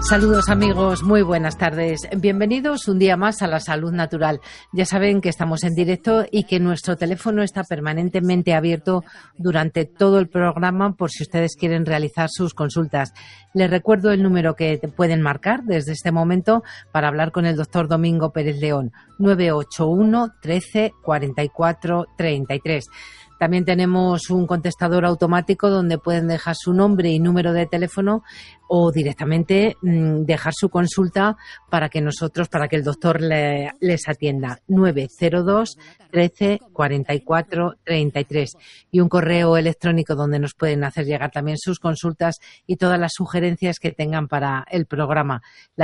Saludos amigos, muy buenas tardes. Bienvenidos un día más a La Salud Natural. Ya saben que estamos en directo y que nuestro teléfono está permanentemente abierto durante todo el programa por si ustedes quieren realizar sus consultas. Les recuerdo el número que pueden marcar desde este momento para hablar con el doctor Domingo Pérez León, 981 13 44 33. También tenemos un contestador automático donde pueden dejar su nombre y número de teléfono o directamente dejar su consulta para que el doctor les atienda. 902 13 44 33 y un correo electrónico donde nos pueden hacer llegar también sus consultas y todas las sugerencias que tengan para el programa.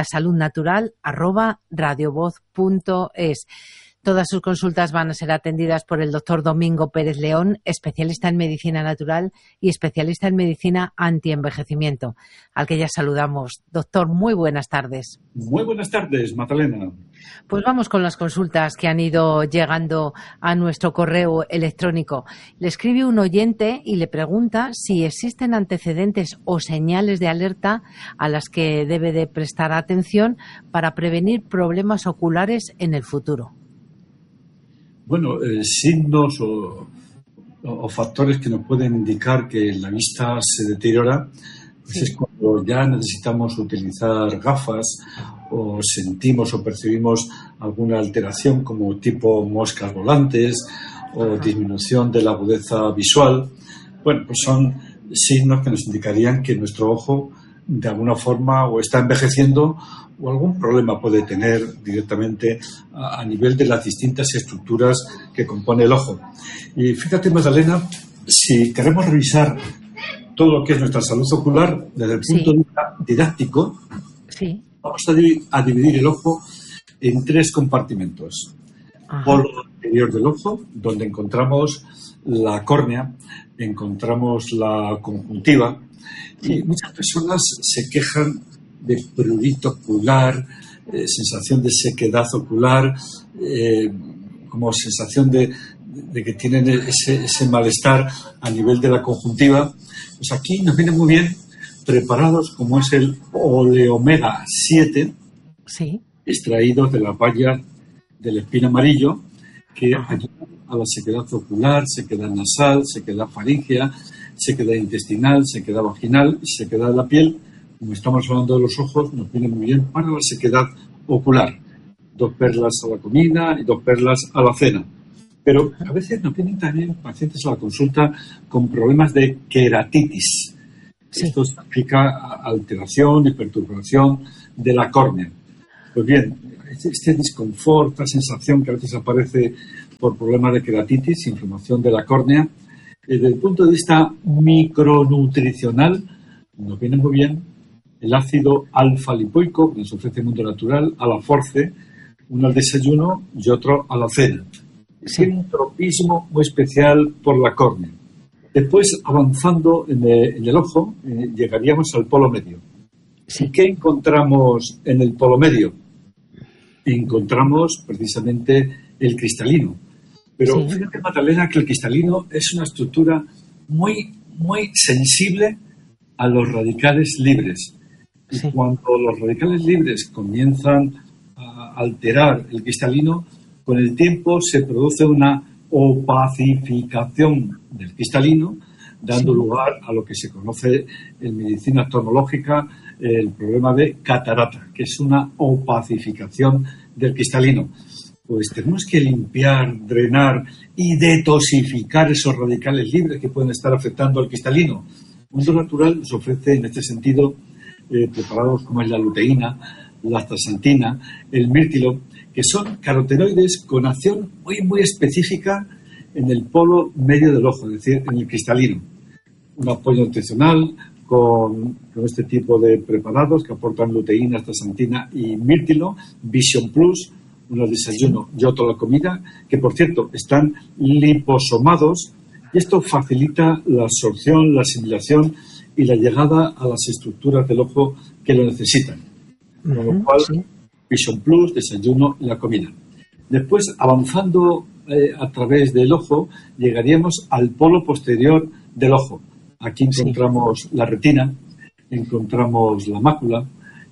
lasaludnatural@radiovoz.es. Todas sus consultas van a ser atendidas por el doctor Domingo Pérez León, especialista en medicina natural y especialista en medicina antienvejecimiento, al que ya saludamos. Doctor, muy buenas tardes. Muy buenas tardes, Magdalena. Pues vamos con las consultas que han ido llegando a nuestro correo electrónico. Le escribe un oyente y le pregunta si existen antecedentes o señales de alerta a las que debe de prestar atención para prevenir problemas oculares en el futuro. Bueno, signos o factores que nos pueden indicar que la vista se deteriora, pues es cuando ya necesitamos utilizar gafas o sentimos o percibimos alguna alteración como tipo moscas volantes o disminución de la agudeza visual. Bueno, pues son signos que nos indicarían que nuestro ojo de alguna forma o está envejeciendo o algún problema puede tener directamente a nivel de las distintas estructuras que compone el ojo. Y fíjate, Magdalena, si queremos revisar todo lo que es nuestra salud ocular desde el punto de vista didáctico, vamos a dividir el ojo en 3 compartimentos. Polo anterior del ojo, donde encontramos la córnea, encontramos la conjuntiva, y muchas personas se quejan de prurito ocular, sensación de sequedad ocular, como sensación de que tienen ese malestar a nivel de la conjuntiva. Pues aquí nos viene muy bien preparados como es el Oleomega 7, extraídos de la valla del espino amarillo, que ayudan a la sequedad ocular, sequedad nasal, sequedad faríngea, sequedad intestinal, sequedad vaginal y sequedad de la piel. Como estamos hablando de los ojos, nos viene muy bien para la sequedad ocular. 2 perlas a la comida y 2 perlas a la cena. Pero a veces nos vienen también pacientes a la consulta con problemas de queratitis. Esto significa alteración y perturbación de la córnea. Pues bien, este disconfort, esta sensación que a veces aparece por problemas de queratitis, inflamación de la córnea, desde el punto de vista micronutricional, nos viene muy bien el ácido alfa-lipoico, que nos ofrece el mundo natural, a la force, uno al desayuno y otro a la cena. Tiene un tropismo muy especial por la córnea. Después, avanzando en el ojo, llegaríamos al polo medio. ¿Y qué encontramos en el polo medio? Encontramos precisamente el cristalino. Pero fíjate, Magdalena, que el cristalino es una estructura muy, muy sensible a los radicales libres. Y cuando los radicales libres comienzan a alterar el cristalino, con el tiempo se produce una opacificación del cristalino, dando lugar a lo que se conoce en medicina oftalmológica el problema de catarata, que es una opacificación del cristalino. Pues tenemos que limpiar, drenar y detoxificar esos radicales libres que pueden estar afectando al cristalino. El mundo natural nos ofrece en este sentido preparados como es la luteína, la astaxantina, el mirtilo, que son carotenoides con acción muy, muy específica en el polo medio del ojo, es decir, en el cristalino. Un apoyo nutricional con este tipo de preparados que aportan luteína, astaxantina y mirtilo, Vision Plus, uno al desayuno y otro a la comida, que por cierto están liposomados, y esto facilita la absorción, la asimilación y la llegada a las estructuras del ojo que lo necesitan. Con lo cual, Vision Plus, desayuno y la comida. Después, avanzando a través del ojo, llegaríamos al polo posterior del ojo. Aquí encontramos la retina, encontramos la mácula,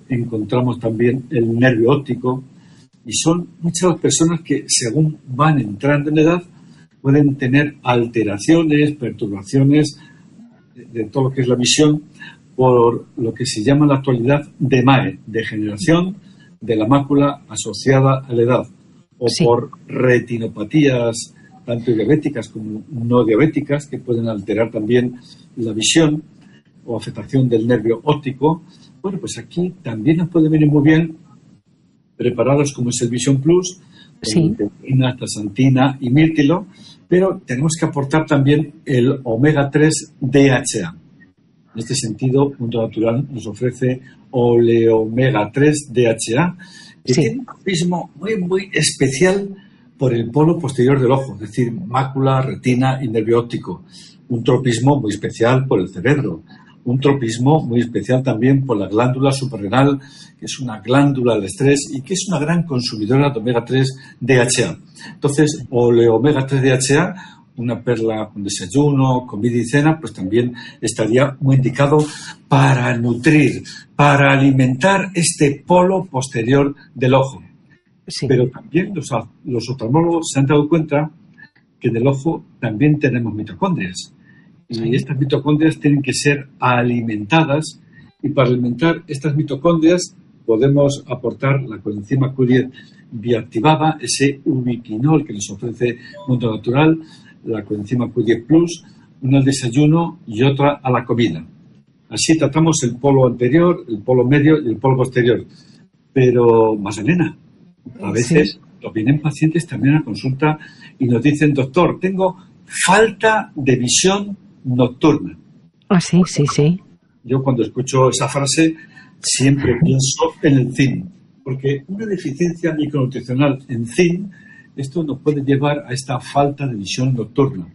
encontramos también el nervio óptico, y son muchas las personas que, según van entrando en edad, pueden tener alteraciones, perturbaciones de todo lo que es la visión, por lo que se llama en la actualidad DMAE, degeneración de la mácula asociada a la edad, o por retinopatías tanto diabéticas como no diabéticas, que pueden alterar también la visión, o afectación del nervio óptico. Bueno, pues aquí también nos puede venir muy bien preparados como es el Vision Plus, con teobromina, astaxantina y mirtilo, pero tenemos que aportar también el omega 3 DHA. En este sentido, Mundo Natural nos ofrece Oleomega 3 DHA, que tiene un tropismo muy, muy especial por el polo posterior del ojo, es decir, mácula, retina y nervio óptico. Un tropismo muy especial por el cerebro. Un tropismo muy especial también por la glándula suprarrenal, que es una glándula del estrés y que es una gran consumidora de omega 3 DHA. Entonces, Oleomega 3 DHA, una perla con desayuno, comida y cena, pues también estaría muy indicado para nutrir, para alimentar este polo posterior del ojo. Pero también los oftalmólogos se han dado cuenta que en el ojo también tenemos mitocondrias. Y estas mitocondrias tienen que ser alimentadas, y para alimentar estas mitocondrias podemos aportar la coenzima Q10 bioactivada, ese ubiquinol que nos ofrece Mundo Natural, la coenzima Q10 Plus, una al desayuno y otra a la comida. Así tratamos el polo anterior, el polo medio y el polo posterior. Pero, Magdalena, a veces nos vienen pacientes también a consulta y nos dicen: doctor, tengo falta de visión nocturna. Sí. Yo cuando escucho esa frase siempre pienso en el zinc, porque una deficiencia micronutricional en zinc, esto nos puede llevar a esta falta de visión nocturna.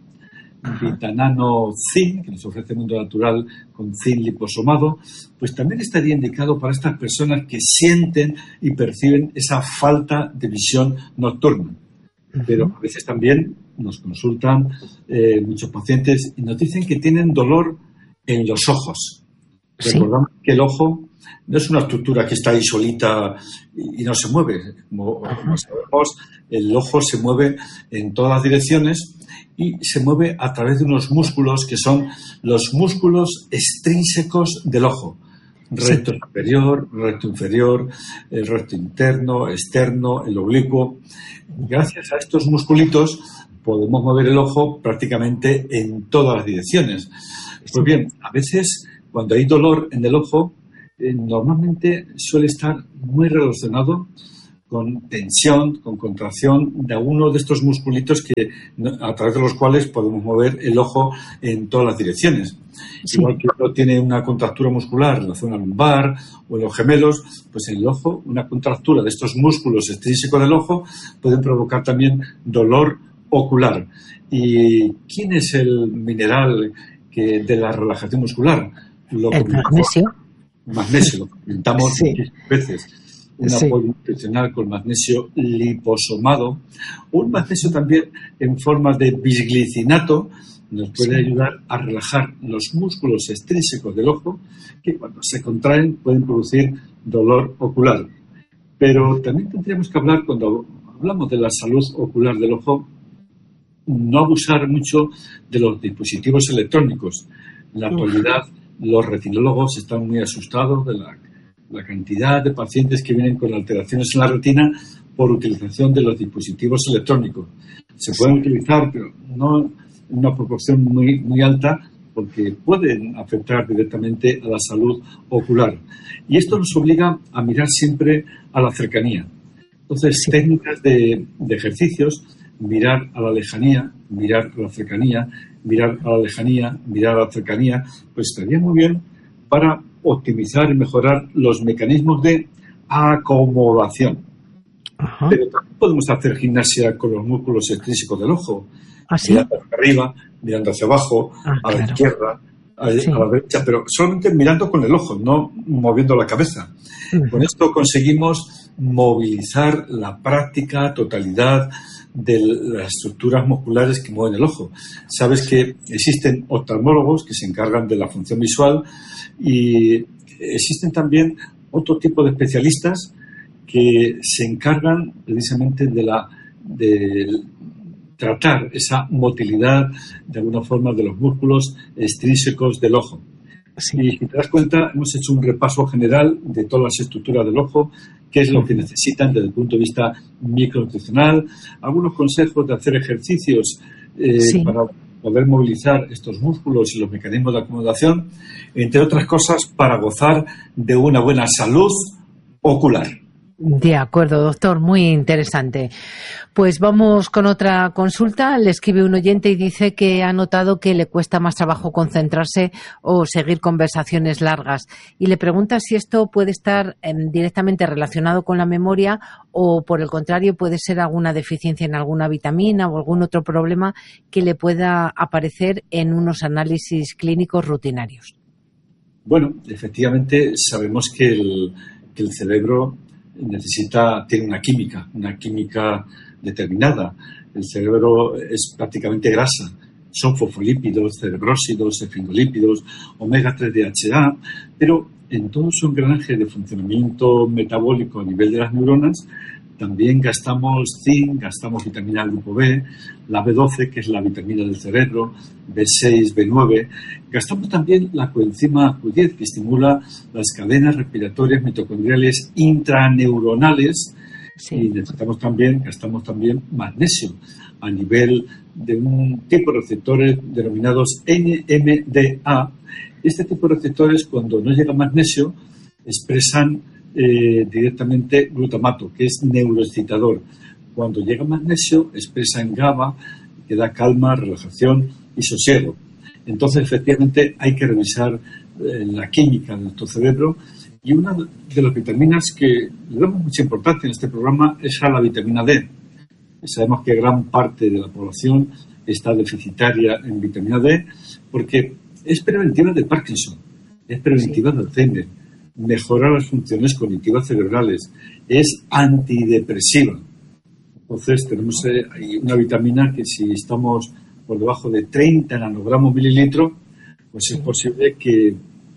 Vitanano zinc, que nos ofrece Mundo Natural con zinc liposomado, pues también estaría indicado para estas personas que sienten y perciben esa falta de visión nocturna. Pero a veces también nos consultan muchos pacientes y nos dicen que tienen dolor en los ojos. Recordamos que el ojo no es una estructura que está ahí solita y no se mueve. Como sabemos, el ojo se mueve en todas las direcciones y se mueve a través de unos músculos que son los músculos extrínsecos del ojo. Recto superior, recto inferior, el recto interno, externo, el oblicuo. Gracias a estos musculitos podemos mover el ojo prácticamente en todas las direcciones. Pues bien, a veces cuando hay dolor en el ojo, normalmente suele estar muy relacionado con tensión, con contracción de alguno de estos musculitos a través de los cuales podemos mover el ojo en todas las direcciones. Igual que uno tiene una contractura muscular en la zona lumbar o en los gemelos, pues en el ojo, una contractura de estos músculos extrínsecos del ojo pueden provocar también dolor ocular. ¿Y quién es el mineral de la relajación muscular? El magnesio. Magnesio, lo comentamos muchas veces. Un apoyo nutricional con magnesio liposomado. Un magnesio también en forma de bisglicinato nos puede ayudar a relajar los músculos extrínsecos del ojo, que cuando se contraen pueden producir dolor ocular. Pero también tendríamos que hablar, cuando hablamos de la salud ocular del ojo, no abusar mucho de los dispositivos electrónicos. En la actualidad, los retinólogos están muy asustados de la cantidad de pacientes que vienen con alteraciones en la retina por utilización de los dispositivos electrónicos. Se pueden utilizar, pero no en una proporción muy, muy alta, porque pueden afectar directamente a la salud ocular. Y esto nos obliga a mirar siempre a la cercanía. Entonces, técnicas de ejercicios: mirar a la lejanía, mirar a la cercanía, mirar a la lejanía, mirar a la cercanía, pues estaría muy bien para optimizar y mejorar los mecanismos de acomodación. Pero también podemos hacer gimnasia con los músculos extrínsecos del ojo, mirando hacia arriba, mirando hacia abajo, a la izquierda, a la derecha, pero solamente mirando con el ojo, no moviendo la cabeza. Con esto conseguimos movilizar la práctica totalidad de las estructuras musculares que mueven el ojo. Sabes que existen oftalmólogos que se encargan de la función visual y existen también otro tipo de especialistas que se encargan precisamente de tratar esa motilidad, de alguna forma, de los músculos extrínsecos del ojo. Sí. Y si te das cuenta, hemos hecho un repaso general de todas las estructuras del ojo, qué es lo que necesitan desde el punto de vista micronutricional, algunos consejos de hacer ejercicios para poder movilizar estos músculos y los mecanismos de acomodación, entre otras cosas, para gozar de una buena salud ocular. De acuerdo, doctor, muy interesante. Pues vamos con otra consulta. Le escribe un oyente y dice que ha notado que le cuesta más trabajo concentrarse o seguir conversaciones largas. Y le pregunta si esto puede estar directamente relacionado con la memoria o, por el contrario, puede ser alguna deficiencia en alguna vitamina o algún otro problema que le pueda aparecer en unos análisis clínicos rutinarios. Bueno, efectivamente sabemos que el cerebro tiene una química determinada. El cerebro es prácticamente grasa. Son fosfolípidos, cerebrósidos, esfingolípidos, omega 3 DHA, pero en todo su engranaje de funcionamiento metabólico a nivel de las neuronas también gastamos zinc, gastamos vitamina grupo B, la B12, que es la vitamina del cerebro, B6, B9. Gastamos también la coenzima Q10, que estimula las cadenas respiratorias mitocondriales intraneuronales. Sí. Y gastamos también magnesio a nivel de un tipo de receptores denominados NMDA. Este tipo de receptores, cuando no llega magnesio, expresan directamente glutamato, que es neuroexcitador. Cuando llega magnesio, expresan GABA, que da calma, relajación y sosiego. Entonces, efectivamente, hay que revisar la química de nuestro cerebro, y una de las vitaminas que le damos mucha importancia en este programa es a la vitamina D. Sabemos que gran parte de la población está deficitaria en vitamina D porque es preventiva de Parkinson, es preventiva de Alzheimer, mejora las funciones cognitivas cerebrales, es antidepresiva. Entonces tenemos una vitamina que, si estamos por debajo de 30 nanogramos mililitro, pues es posible que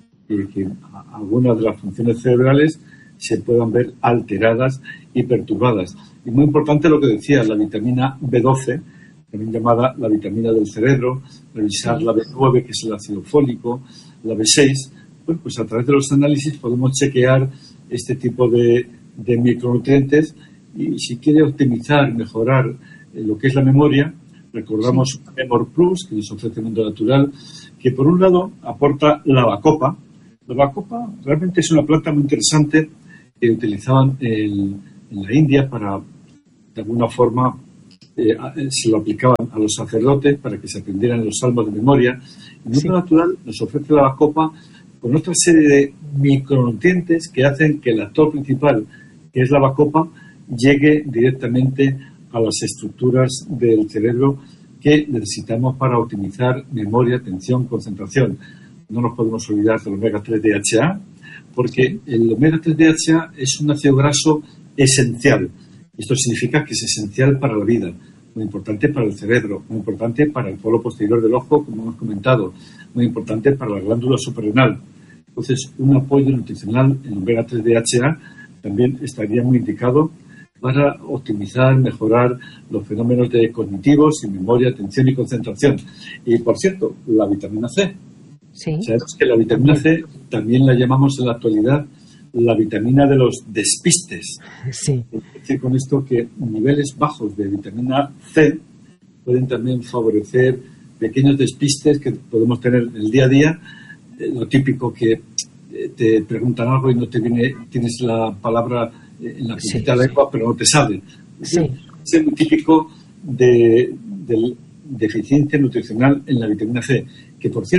algunas de las funciones cerebrales se puedan ver alteradas y perturbadas. Y muy importante lo que decía, la vitamina B12, también llamada la vitamina del cerebro, revisar la B9, que es el ácido fólico, la B6. Bueno, pues a través de los análisis podemos chequear este tipo de micronutrientes, y si quiere optimizar, mejorar lo que es la memoria, recordamos Memor Plus, que nos ofrece Mundo Natural, que por un lado aporta la bacopa. La bacopa realmente es una planta muy interesante que utilizaban en la India para, de alguna forma, se lo aplicaban a los sacerdotes para que se aprendieran los salmos de memoria. El Mundo Natural nos ofrece la bacopa con otra serie de micronutrientes que hacen que el actor principal, que es la bacopa, llegue directamente a las estructuras del cerebro que necesitamos para optimizar memoria, atención, concentración. No nos podemos olvidar del omega 3 DHA, porque el omega 3 DHA es un ácido graso esencial. Esto significa que es esencial para la vida, muy importante para el cerebro, muy importante para el polo posterior del ojo, como hemos comentado, muy importante para la glándula suprarrenal. Entonces, un apoyo nutricional en omega 3 DHA también estaría muy indicado para optimizar, mejorar los fenómenos cognitivos y memoria, atención y concentración. Y, por cierto, la vitamina C. Sí. Sabemos que la vitamina C también la llamamos en la actualidad la vitamina de los despistes. Sí. Es decir, con esto que niveles bajos de vitamina C pueden también favorecer pequeños despistes que podemos tener en el día a día. Lo típico que te preguntan algo y no te viene, tienes la palabra en la puntita de la lengua, pero no te sale. Sí. Es muy típico de deficiencia nutricional en la vitamina C, que, por cierto,